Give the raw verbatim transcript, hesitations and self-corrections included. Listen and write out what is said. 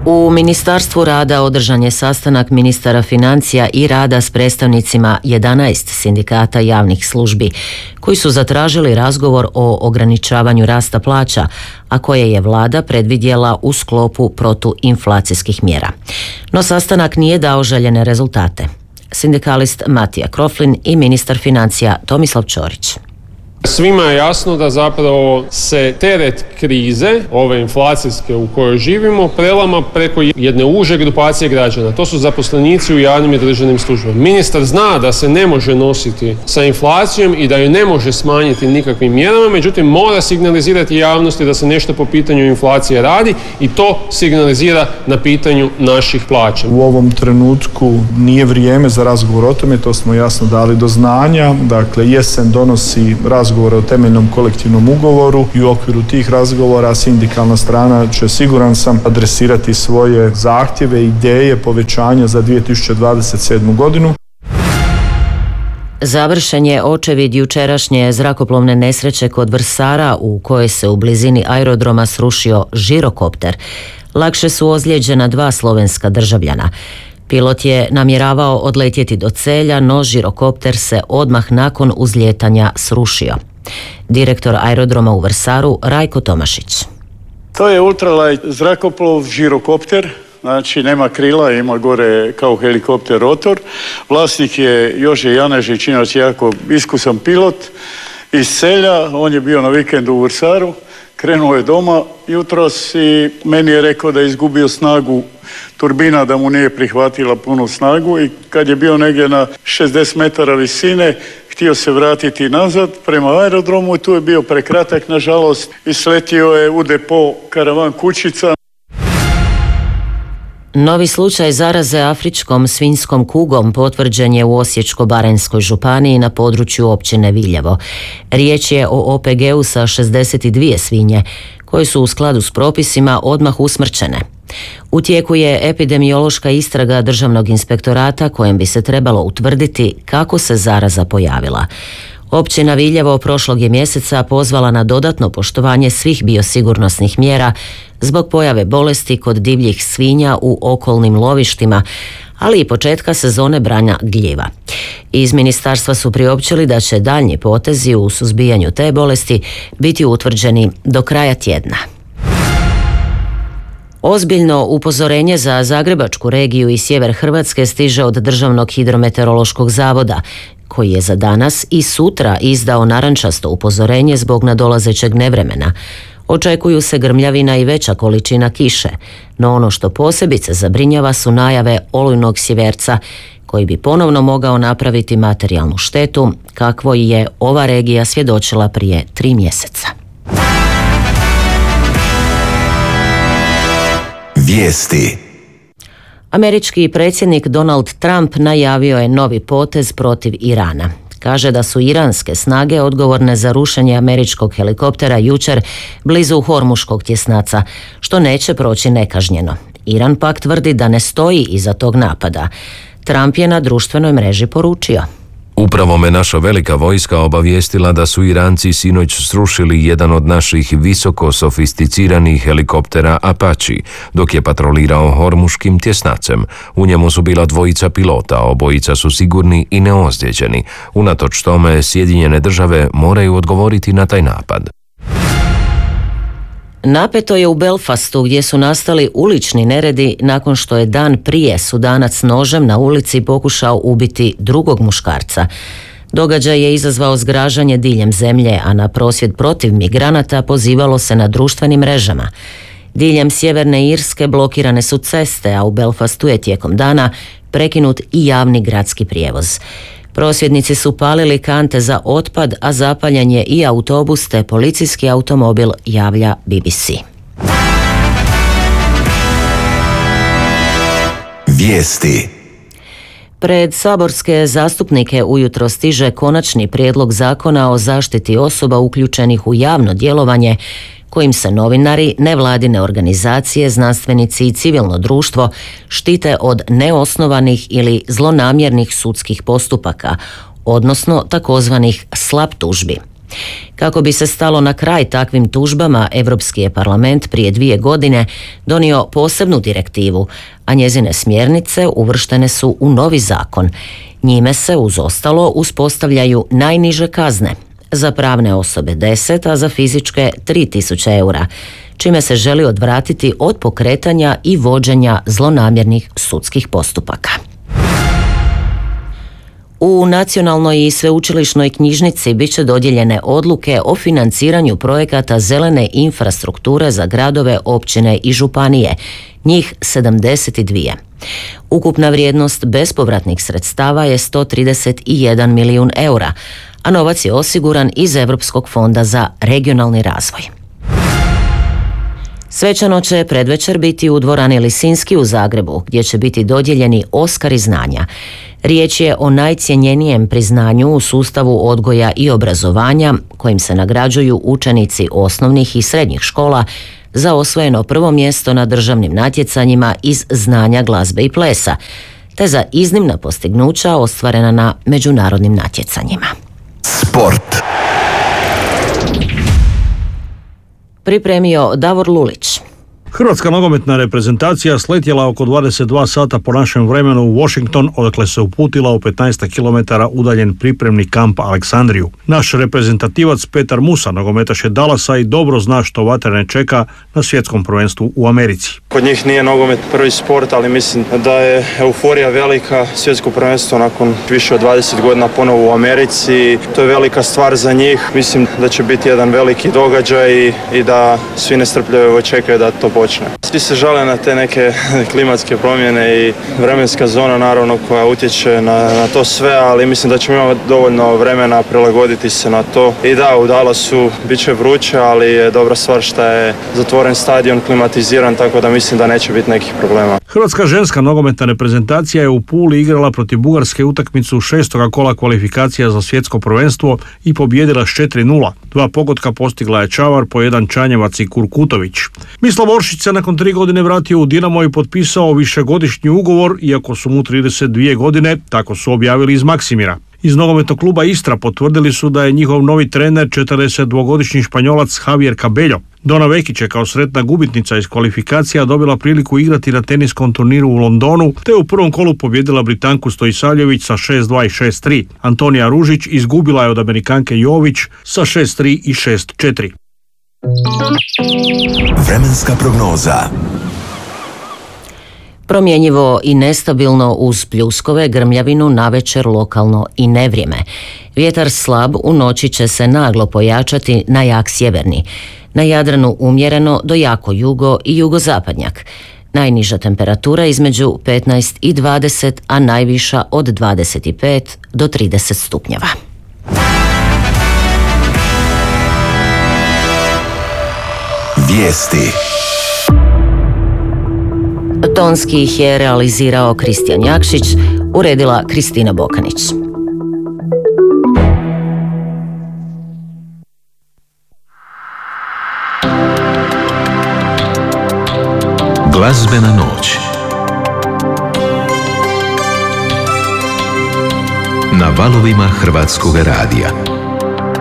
U Ministarstvu rada održan je sastanak ministara financija i rada s predstavnicima jedanaest sindikata javnih službi, koji su zatražili razgovor o ograničavanju rasta plaća, a koje je vlada predvidjela u sklopu protuinflacijskih mjera. No sastanak nije dao željene rezultate. Sindikalist Matija Kroflin i ministar financija Tomislav Ćorić. Svima je jasno da zapravo se teret krize, ove inflacijske u kojoj živimo, prelama preko jedne uže grupacije građana. To su zaposlenici u javnim i državnim službama. Ministar zna da se ne može nositi sa inflacijom i da ju ne može smanjiti nikakvim mjerama, međutim mora signalizirati javnosti da se nešto po pitanju inflacije radi i to signalizira na pitanju naših plaća. U ovom trenutku nije vrijeme za razgovor o tome, to smo jasno dali do znanja. Dakle, jesen donosi razgovor o temeljnom kolektivnom ugovoru i u okviru tih razgovora sindikalna strana će, siguran sam, adresirati svoje zahtjeve i ideje povećanja za dvije tisuće dvadeset sedmu. godinu. Završen je očevid jučerašnje zrakoplovne nesreće kod Vrsara u kojoj se u blizini aerodroma srušio žirokopter. Lakše su ozlijeđena dva slovenska državljana. Pilot je namjeravao odletjeti do Celja, no žirokopter se odmah nakon uzlijetanja srušio. Direktor aerodroma u Vrsaru Rajko Tomašić. To je ultralight zrakoplov, žirokopter, znači nema krila, ima gore kao helikopter rotor. Vlasnik je Jože Janežić, inače jako iskusan pilot iz Celja, on je bio na vikendu u Vrsaru. Krenuo je doma jutros i meni je rekao da je izgubio snagu turbina, da mu nije prihvatila punu snagu i kad je bio negdje na šezdeset metara visine, htio se vratiti nazad prema aerodromu i tu je bio prekratak, nažalost, i sletio je u depo karavan kućica. Novi slučaj zaraze afričkom svinjskom kugom potvrđen je u Osječko-baranjskoj županiji na području općine Viljevo. Riječ je o O P G-u sa šezdeset dvije svinje, koje su u skladu s propisima odmah usmrćene. U tijeku je epidemiološka istraga Državnog inspektorata kojem bi se trebalo utvrditi kako se zaraza pojavila. Općina Viljevo prošlog je mjeseca pozvala na dodatno poštovanje svih biosigurnosnih mjera zbog pojave bolesti kod divljih svinja u okolnim lovištima, ali i početka sezone branja gljiva. Iz ministarstva su priopćili da će daljnji potezi u suzbijanju te bolesti biti utvrđeni do kraja tjedna. Ozbiljno upozorenje za Zagrebačku regiju i sjever Hrvatske stiže od Državnog hidrometeorološkog zavoda, koji je za danas i sutra izdao narančasto upozorenje zbog nadolazećeg nevremena. Očekuju se grmljavina i veća količina kiše, no ono što posebice zabrinjava su najave olujnog sjeverca, koji bi ponovno mogao napraviti materijalnu štetu, kakvo je ova regija svjedočila prije tri mjeseca. Vijesti. Američki predsjednik Donald Trump najavio je novi potez protiv Irana. Kaže da su iranske snage odgovorne za rušenje američkog helikoptera jučer blizu Hormuškog tjesnaca, što neće proći nekažnjeno. Iran pak tvrdi da ne stoji iza tog napada. Trump je na društvenoj mreži poručio: Upravo me naša velika vojska obavijestila da su Iranci sinoć srušili jedan od naših visoko sofisticiranih helikoptera Apache, dok je patrolirao Hormuškim tjesnacem. U njemu su bila dvojica pilota, obojica su sigurni i neozlijeđeni. Unatoč tome, Sjedinjene države moraju odgovoriti na taj napad. Napeto je u Belfastu gdje su nastali ulični neredi nakon što je dan prije Sudanac nožem na ulici pokušao ubiti drugog muškarca. Događaj je izazvao zgražanje diljem zemlje, a na prosvjed protiv migranata pozivalo se na društvenim mrežama. Diljem Sjeverne Irske blokirane su ceste, a u Belfastu je tijekom dana prekinut i javni gradski prijevoz. Prosvjednici su palili kante za otpad, a zapaljen je i autobus te policijski automobil, javlja B B C. Vijesti. Pred saborske zastupnike ujutro stiže konačni prijedlog zakona o zaštiti osoba uključenih u javno djelovanje, kojim se novinari, nevladine organizacije, znanstvenici i civilno društvo štite od neosnovanih ili zlonamjernih sudskih postupaka, odnosno takozvanih slap tužbi. Kako bi se stalo na kraj takvim tužbama, Europski je parlament prije dvije godine donio posebnu direktivu, a njezine smjernice uvrštene su u novi zakon. Njime se, uz ostalo, uspostavljaju najniže kazne. Za pravne osobe deset, a za fizičke tri tisuće eura, čime se želi odvratiti od pokretanja i vođenja zlonamjernih sudskih postupaka. U Nacionalnoj i sveučilišnoj knjižnici bit će dodijeljene odluke o financiranju projekata zelene infrastrukture za gradove, općine i županije, njih sedamdeset dva. Ukupna vrijednost bespovratnih sredstava je sto trideset jedan milijun eura, a novac je osiguran iz Europskog fonda za regionalni razvoj. Svečano će predvečer biti u dvorani Lisinski u Zagrebu, gdje će biti dodijeljeni Oskari znanja. Riječ je o najcjenjenijem priznanju u sustavu odgoja i obrazovanja, kojim se nagrađuju učenici osnovnih i srednjih škola za osvojeno prvo mjesto na državnim natjecanjima iz znanja glazbe i plesa, te za iznimna postignuća ostvarena na međunarodnim natjecanjima. Sport. Pripremio Davor Lulić. Hrvatska nogometna reprezentacija sletjela oko dvadeset dva sata po našem vremenu u Washington, odakle se uputila u petnaest kilometara udaljen pripremni kamp Aleksandriju. Naš reprezentativac Petar Musa, nogometaš je Dallasa i dobro zna što vatrene čeka na svjetskom prvenstvu u Americi. Kod njih nije nogomet prvi sport, ali mislim da je euforija velika. Svjetsko prvenstvo nakon više od dvadeset godina ponovo u Americi. To je velika stvar za njih. Mislim da će biti jedan veliki događaj i, i da svi nestrpljivo očekaju da to počne. Svi se žale na te neke klimatske promjene i vremenska zona naravno koja utječe na, na to sve, ali mislim da ćemo imati dovoljno vremena prilagoditi se na to. I da, u Dallasu bit će vruće, ali je dobra stvar što je zatvoren stadion, klimatiziran, tako da mislim da neće biti nekih problema. Hrvatska ženska nogometna reprezentacija je u Puli igrala protiv Bugarske utakmicu šestoga kola kvalifikacija za svjetsko prvenstvo i pobijedila s četiri nula. Dva pogotka postigla je Čavar, po jedan Čanjevac i Kurkutović. Mislav Oršić se nakon tri godine vratio u Dinamo i potpisao višegodišnji ugovor, iako su mu trideset dvije godine, tako su objavili iz Maksimira. Iz nogometnog kluba Istra potvrdili su da je njihov novi trener četrdesetdvogodišnji Španjolac Javier Cabello. Dona Vekić je kao sretna gubitnica iz kvalifikacija dobila priliku igrati na teniskom turniru u Londonu, te u prvom kolu pobjedila Britanku Stojisavljević sa šest dva i šest tri. Antonija Ružić izgubila je od Amerikanke Jović sa šest tri i šest četiri. Vremenska prognoza. Promjenjivo i nestabilno uz pljuskove, grmljavinu, navečer lokalno i nevrijeme. Vjetar slab, u noći će se naglo pojačati na jak sjeverni. Na Jadranu umjereno do jako jugo i jugozapadnjak. Najniža temperatura između petnaest i dvadeset, a najviša od dvadeset pet do trideset stupnjeva. Vijesti. Tonski ih je realizirao Kristijan Jakšić, uredila Kristina Bokanić. Glazbena noć. Na valovima Hrvatskog radija.